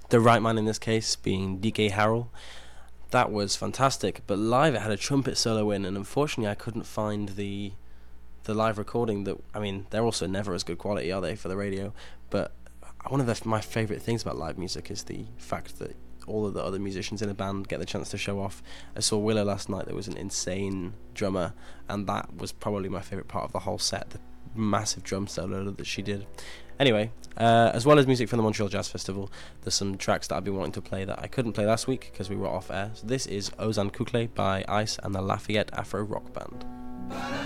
The right man in this case being DK Harrell. That was fantastic, but live it had a trumpet solo in, and unfortunately I couldn't find the live recording. That, I mean, they're also never as good quality, are they, for the radio? But one of my favourite things about live music is the fact that all of the other musicians in a band get the chance to show off. I saw Willow last night. There was an insane drummer, and that was probably my favourite part of the whole set, the massive drum solo that she did. Anyway, as well as music from the Montreal Jazz Festival, there's some tracks that I've been wanting to play that I couldn't play last week because we were off air. So this is Ozan Kukle by Ice and the Lafayette Afro Rock Band.